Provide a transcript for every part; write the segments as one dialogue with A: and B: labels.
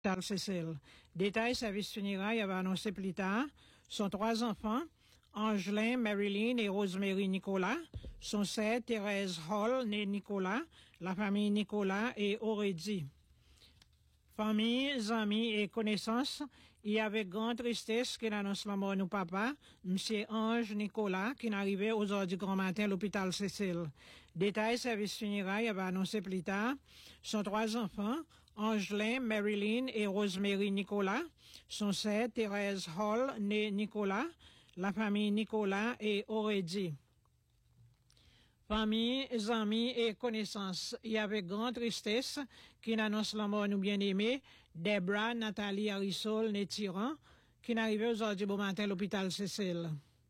A: Charles Cécile. Détail, service funérailles avait annoncé plus tard. Son 3 enfants, Angelin, Marilyn et Rosemary Nicolas. Son 7, Thérèse Hall, née Nicolas. La famille Nicolas et Aurédie. Famille, amis et connaissances, il y avait grande tristesse qu'il annonce la mort de papa, monsieur Ange Nicolas, qui n'arrivait aux heures du grand matin à l'hôpital Cécile. Détail, service funérailles avait annoncé plus tard. Son 3 enfants, Angelin, Marilyn et Rosemary Nicolas. Son 7, Thérèse Hall, née Nicolas. La famille Nicolas et Aurédie. Famille, amis et connaissances, il y avait grande tristesse qui annonce la mort de nos bien-aimés, Debra Nathalie Harissol, née Tyran, qui n'arrivait aujourd'hui bon matin à l'hôpital Cécile.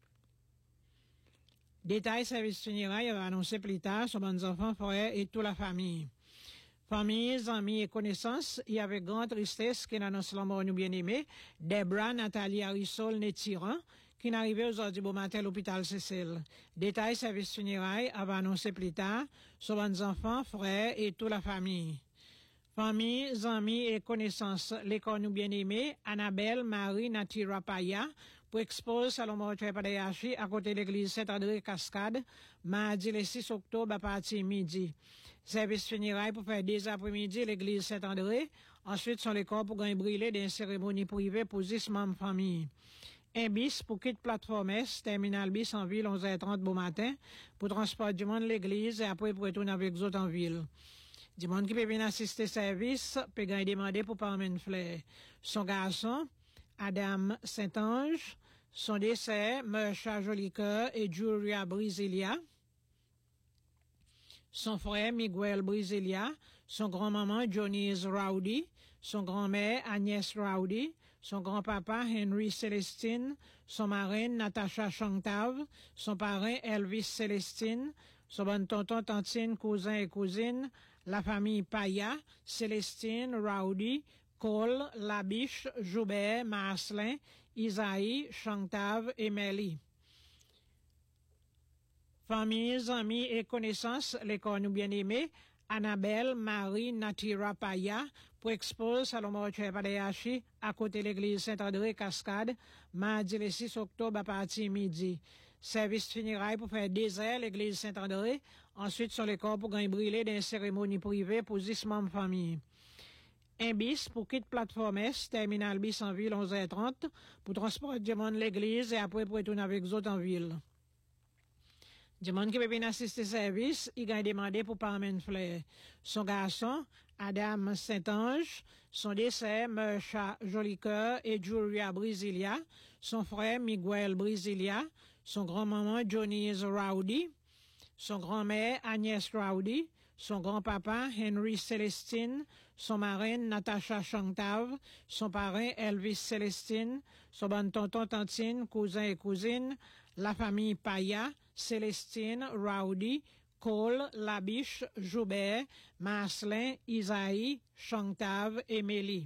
A: Détail, service funérailles avait annoncé plus tard son bons enfants, frères et toute la famille. Famille, amis et connaissances, il y avait grande tristesse qui annonce la mort de nos bien-aimés, Debra Nathalie Harissol, née Tyran, qui n'arrivait aujourd'hui bon matin à l'hôpital Cécile. Détail, service funérailles avait annoncé plus tard son bons enfants, frères et toute la famille. Famille, amis et connaissances, l'école nous bien-aimés, Annabelle Marie Natira Paya, pour exposer Salon Mortuaire Padayachi à côté de l'église Saint-André Cascade, mardi le 6 octobre à partir midi. Service funérailles pour faire des après-midi l'église Saint-André, ensuite sur les corps pour gagner brûler d'une cérémonie privée pour 10 membres famille. Un bis pour quitte plateforme S, terminal bis en ville 11h30 bon matin, pour transport du monde l'église et après pour retourner avec les autres en ville. Du monde qui peut venir assister service, peut gagner demander pour parler fleur. Son garçon, Adam Saint-Ange, son décès, Mersha Jolicoeur et Julia Brisilia. Son frère Miguel Brisilia, son grand-maman Johnny's Rowdy, son grand-mère Agnès Rowdy, son grand-papa Henry Célestine, son marraine Natacha Chantav, son parrain Elvis Célestine, son bon tonton, tantine, cousin et cousine, la famille Paya, Célestine, Rowdy, Cole, Labiche, Joubert, Marcelin, Isaïe, Chantav et Mélie. Familles, amis et connaissances, l'école nous bien-aimés, Annabelle Marie Natira Paya, pour exposer Salon Mortuaire Padayachi à côté de l'église Saint-André Cascade, mardi le 6 octobre à partir midi. Service funérailles pour faire désert l'église Saint-André, ensuite sur les corps pour gagner brûler d'une cérémonie privée pour 10 membres famille. Un bis pour quitte plateforme S, terminal bis en ville 11h30, pour transport du monde l'église et après pour retourner avec les autres en ville. Du monde qui peut bien assister service, il a demandé pour parler fleur. Son garçon, Adam Saint-Ange, son décès, Mersha Jolicoeur et Julia Brisilia, son frère Miguel Brisilia, son grand-maman Johnny's Rowdy, son grand-mère Agnès Rowdy, son grand-papa Henry Célestine, son marraine Natacha Chantav, son parrain Elvis Célestine, son bon tonton, tantine, cousin et cousine, la famille Paya, Célestine, Rowdy, Cole, Labiche, Joubert, Marcelin, Isaïe, Chantav et Mélie.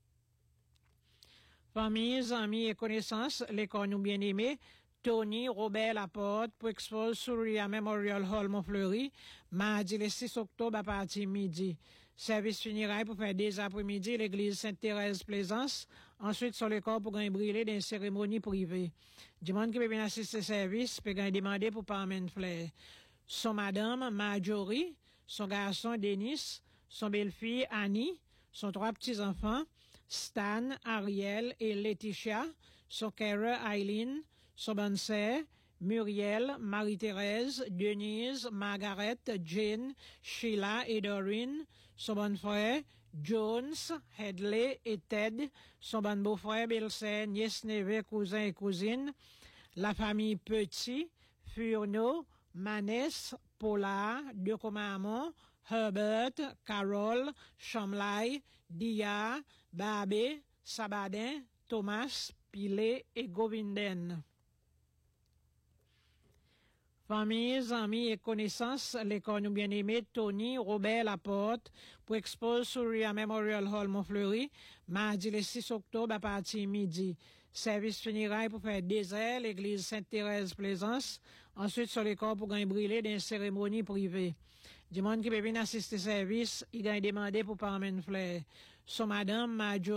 A: Familles, amis et connaissances, l'école nous bien-aimés, Tony Robert Laporte pour exposer Surya Memorial Hall Montfleury, mardi le 6 octobre à partir midi. Service funérailles pour faire des après-midi l'église Sainte-Thérèse Plaisance, ensuite sur le corps pour gagner brûler d'une cérémonie privée. Du monde qui peut bien assister service, peut gagner demander pour parler fleur. Son madame Marjorie, son garçon Denis, son belle-fille Annie, son 3 petits-enfants, Stan, Ariel et Laetitia, son Kara Eileen, son bonne sœur, Muriel, Marie-Thérèse, Denise, Margaret, Jane, Sheila et Doreen, son bon frère, Jones, Hedley et Ted, son bon beau-frère, belle-sœur, nièce, neveu, cousin et cousine, la famille Petit, Furneaux, Manès, Paula, Decomamon, Herbert, Carol, Chamlay, Dia, Babé, Sabadin, Thomas, Pilet et Govinden. Familles, amis et connaissances, l'école nous bien-aimés, Tony Robert Laporte, pour exposer Surya Memorial Hall Montfleury, mardi le 6 octobre à partir midi. Service funérailles pour faire désert, l'église Sainte-Thérèse Plaisance, ensuite sur les corps pour gagner brûler d'une cérémonie privée. Du monde qui peut venir assister service, il a demandé pour parler fleur. son madame